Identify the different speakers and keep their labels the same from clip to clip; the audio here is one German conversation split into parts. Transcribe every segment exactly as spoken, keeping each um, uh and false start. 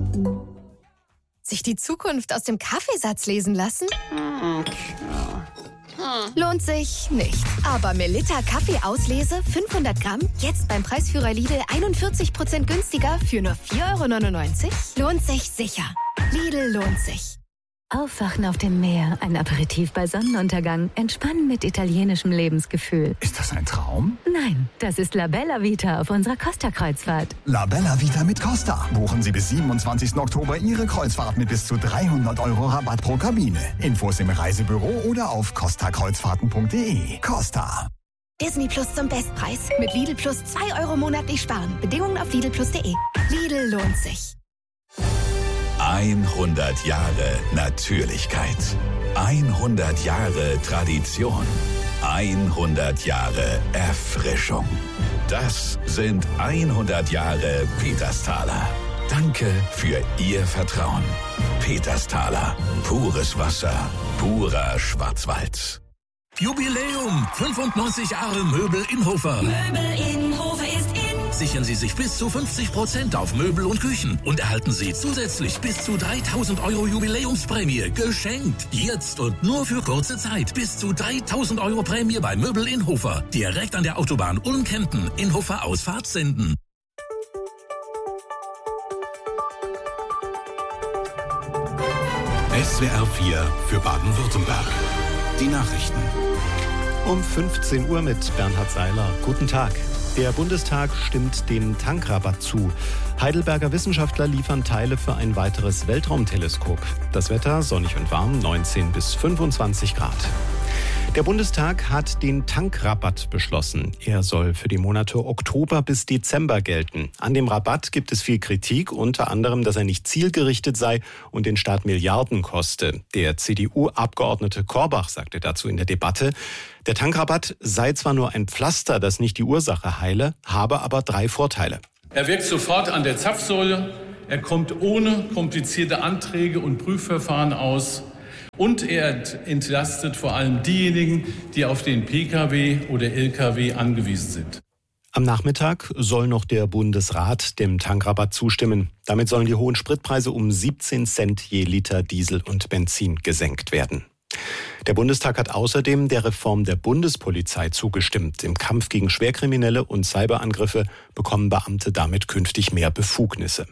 Speaker 1: Sich die Zukunft aus dem Kaffeesatz lesen lassen? Lohnt sich nicht. Aber Melitta Kaffeeauslese fünfhundert Gramm, jetzt beim Preisführer Lidl einundvierzig Prozent günstiger für nur vier Euro neunundneunzig? Lohnt sich sicher. Lidl lohnt sich.
Speaker 2: Aufwachen auf dem Meer, ein Aperitif bei Sonnenuntergang, entspannen mit italienischem Lebensgefühl.
Speaker 3: Ist das ein Traum?
Speaker 2: Nein, das ist La Bella Vita auf unserer Costa-Kreuzfahrt.
Speaker 3: La Bella Vita mit Costa. Buchen Sie bis siebenundzwanzigsten Oktober Ihre Kreuzfahrt mit bis zu dreihundert Euro Rabatt pro Kabine. Infos im Reisebüro oder auf costa kreuzfahrten punkt de. Costa.
Speaker 1: Disney Plus zum Bestpreis. Mit Lidl Plus zwei Euro monatlich sparen. Bedingungen auf lidl plus punkt de. Lidl lohnt sich.
Speaker 4: hundert Jahre Natürlichkeit. hundert Jahre Tradition. hundert Jahre Erfrischung. Das sind hundert Jahre Petersthaler. Danke für Ihr Vertrauen. Petersthaler. Pures Wasser. Purer Schwarzwald.
Speaker 5: Jubiläum! fünfundneunzig Jahre Möbel Inhofer.
Speaker 6: Möbel Inhofer ist in.
Speaker 5: Sichern Sie sich bis zu fünfzig Prozent auf Möbel und Küchen und erhalten Sie zusätzlich bis zu dreitausend Euro Jubiläumsprämie geschenkt. Jetzt und nur für kurze Zeit. Bis zu dreitausend Euro Prämie bei Möbel Inhofer. Direkt an der Autobahn Ulm-Kempten. Inhofer Ausfahrt Senden.
Speaker 7: S W R vier für Baden-Württemberg. Die Nachrichten.
Speaker 8: Um fünfzehn Uhr mit Bernhard Seiler. Guten Tag. Der Bundestag stimmt dem Tankrabatt zu. Heidelberger Wissenschaftler liefern Teile für ein weiteres Weltraumteleskop. Das Wetter sonnig und warm, neunzehn bis fünfundzwanzig Grad. Der Bundestag hat den Tankrabatt beschlossen. Er soll für die Monate Oktober bis Dezember gelten. An dem Rabatt gibt es viel Kritik, unter anderem, dass er nicht zielgerichtet sei und den Staat Milliarden koste. Der C D U-Abgeordnete Korbach sagte dazu in der Debatte, der Tankrabatt sei zwar nur ein Pflaster, das nicht die Ursache heile, habe aber drei Vorteile.
Speaker 9: Er wirkt sofort an der Zapfsäule, er kommt ohne komplizierte Anträge und Prüfverfahren aus. Und er entlastet vor allem diejenigen, die auf den Pkw oder Lkw angewiesen sind.
Speaker 8: Am Nachmittag soll noch der Bundesrat dem Tankrabatt zustimmen. Damit sollen die hohen Spritpreise um siebzehn Cent je Liter Diesel und Benzin gesenkt werden. Der Bundestag hat außerdem der Reform der Bundespolizei zugestimmt. Im Kampf gegen Schwerkriminelle und Cyberangriffe bekommen Beamte damit künftig mehr Befugnisse.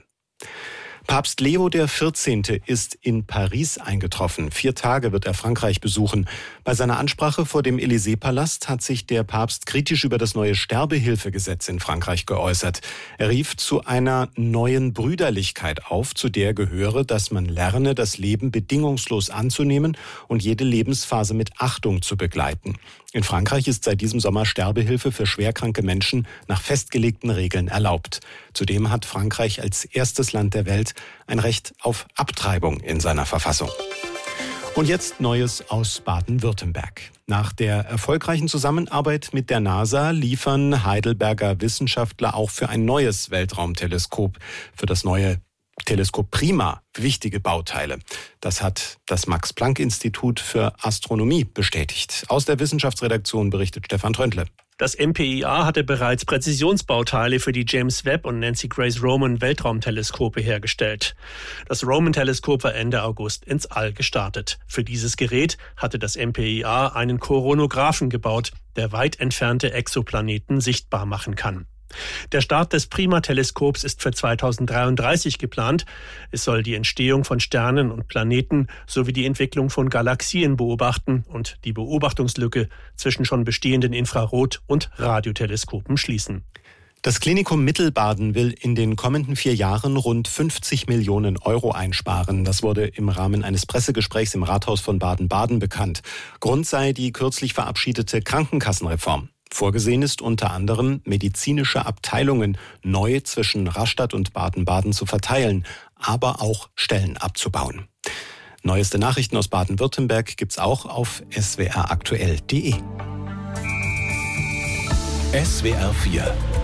Speaker 8: Papst Leo der vierzehnte ist in Paris eingetroffen. Vier Tage wird er Frankreich besuchen. Bei seiner Ansprache vor dem Élysée-Palast hat sich der Papst kritisch über das neue Sterbehilfegesetz in Frankreich geäußert. Er rief zu einer neuen Brüderlichkeit auf, zu der gehöre, dass man lerne, das Leben bedingungslos anzunehmen und jede Lebensphase mit Achtung zu begleiten. In Frankreich ist seit diesem Sommer Sterbehilfe für schwerkranke Menschen nach festgelegten Regeln erlaubt. Zudem hat Frankreich als erstes Land der Welt ein Recht auf Abtreibung in seiner Verfassung. Und jetzt Neues aus Baden-Württemberg. Nach der erfolgreichen Zusammenarbeit mit der NASA liefern Heidelberger Wissenschaftler auch für ein neues Weltraumteleskop, für das neue Teleskop Prima, wichtige Bauteile. Das hat das Max-Planck-Institut für Astronomie bestätigt. Aus der Wissenschaftsredaktion berichtet Stefan Tröntle.
Speaker 10: Das M P I A hatte bereits Präzisionsbauteile für die James Webb und Nancy Grace Roman Weltraumteleskope hergestellt. Das Roman-Teleskop war Ende August ins All gestartet. Für dieses Gerät hatte das M P I A einen Koronographen gebaut, der weit entfernte Exoplaneten sichtbar machen kann. Der Start des Prima-Teleskops ist für zweitausenddreiunddreißig geplant. Es soll die Entstehung von Sternen und Planeten sowie die Entwicklung von Galaxien beobachten und die Beobachtungslücke zwischen schon bestehenden Infrarot- und Radioteleskopen schließen.
Speaker 8: Das Klinikum Mittelbaden will in den kommenden vier Jahren rund fünfzig Millionen Euro einsparen. Das wurde im Rahmen eines Pressegesprächs im Rathaus von Baden-Baden bekannt. Grund sei die kürzlich verabschiedete Krankenkassenreform. Vorgesehen ist unter anderem, medizinische Abteilungen neu zwischen Rastatt und Baden-Baden zu verteilen, aber auch Stellen abzubauen. Neueste Nachrichten aus Baden-Württemberg gibt's auch auf s w r aktuell punkt de.
Speaker 7: S W R vier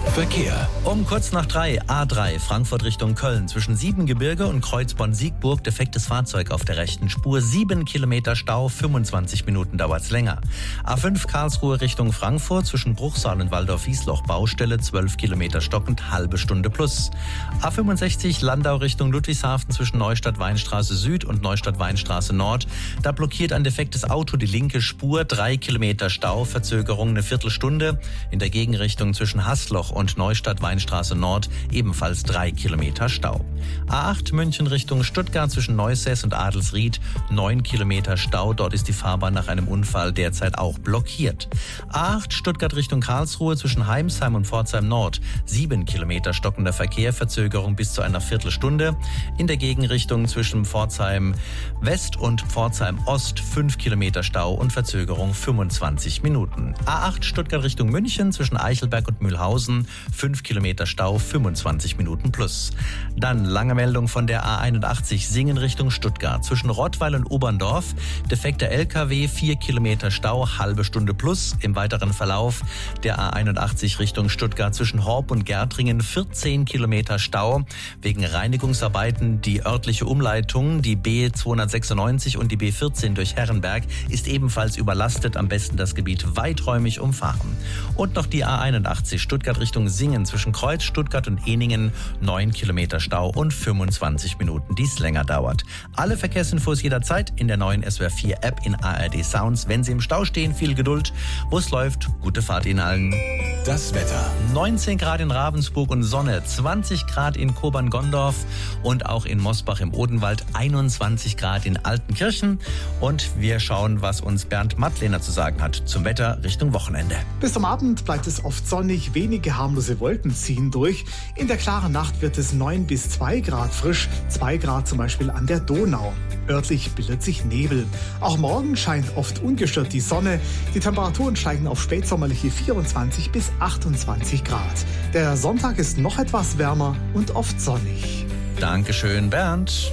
Speaker 4: Verkehr.
Speaker 11: Um kurz nach drei, A drei, Frankfurt Richtung Köln. Zwischen Siebengebirge und Kreuzborn-Siegburg defektes Fahrzeug auf der rechten Spur. Sieben Kilometer Stau, fünfundzwanzig Minuten dauert's länger. A fünf Karlsruhe Richtung Frankfurt. Zwischen Bruchsal und Waldorf-Wiesloch Baustelle. zwölf Kilometer stockend, halbe Stunde plus. A fünfundsechzig Landau Richtung Ludwigshafen. Zwischen Neustadt-Weinstraße Süd und Neustadt-Weinstraße Nord. Da blockiert ein defektes Auto die linke Spur. Drei Kilometer Stau, Verzögerung eine Viertelstunde. In der Gegenrichtung zwischen Haßloch und Neustadt-Weinstraße Nord ebenfalls drei Kilometer Stau. A acht München Richtung Stuttgart zwischen Neusäß und Adelsried, neun Kilometer Stau. Dort ist die Fahrbahn nach einem Unfall derzeit auch blockiert. A acht Stuttgart Richtung Karlsruhe zwischen Heimsheim und Pforzheim Nord, sieben Kilometer stockender Verkehr, Verzögerung bis zu einer Viertelstunde. In der Gegenrichtung zwischen Pforzheim West und Pforzheim Ost, fünf Kilometer Stau und Verzögerung fünfundzwanzig Minuten. A acht Stuttgart Richtung München zwischen Eichelberg und Mühlhausen, fünf Kilometer Stau, fünfundzwanzig Minuten plus. Dann lange Meldung von der A einundachtzig Singen Richtung Stuttgart. Zwischen Rottweil und Oberndorf, defekter L K W, vier Kilometer Stau, halbe Stunde plus. Im weiteren Verlauf der A einundachtzig Richtung Stuttgart zwischen Horb und Gärtringen, vierzehn Kilometer Stau. Wegen Reinigungsarbeiten die örtliche Umleitung, die B zweihundertsechsundneunzig und die B vierzehn durch Herrenberg, ist ebenfalls überlastet. Am besten das Gebiet weiträumig umfahren. Und noch die A einundachtzig Stuttgart Richtung Singen zwischen Kreuz, Stuttgart und Eningen, neun Kilometer Stau und fünfundzwanzig Minuten, die es länger dauert. Alle Verkehrsinfos jederzeit in der neuen S W R vier App in A R D Sounds. Wenn Sie im Stau stehen, viel Geduld. Wo es läuft, gute Fahrt Ihnen allen.
Speaker 4: Das Wetter.
Speaker 11: neunzehn Grad in Ravensburg und Sonne, zwanzig Grad in Kobern-Gondorf und auch in Mosbach im Odenwald, einundzwanzig Grad in Altenkirchen. Und wir schauen, was uns Bernd Mattlehner zu sagen hat zum Wetter Richtung Wochenende.
Speaker 12: Bis zum Abend bleibt es oft sonnig, wenige harmlose Wolken ziehen durch. In der klaren Nacht wird es neun bis zwei Grad frisch, zwei Grad zum Beispiel an der Donau. Örtlich bildet sich Nebel. Auch morgen scheint oft ungestört die Sonne. Die Temperaturen steigen auf spätsommerliche vierundzwanzig bis achtundzwanzig Grad. Der Sonntag ist noch etwas wärmer und oft sonnig.
Speaker 11: Dankeschön, Bernd.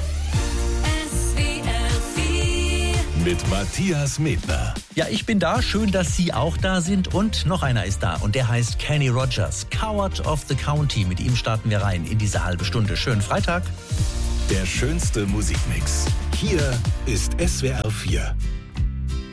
Speaker 4: Mit Matthias Medner.
Speaker 11: Ja, ich bin da. Schön, dass Sie auch da sind. Und noch einer ist da. Und der heißt Kenny Rogers. Coward of the County. Mit ihm starten wir rein in diese halbe Stunde. Schönen Freitag.
Speaker 4: Der schönste Musikmix. Hier ist S W R vier.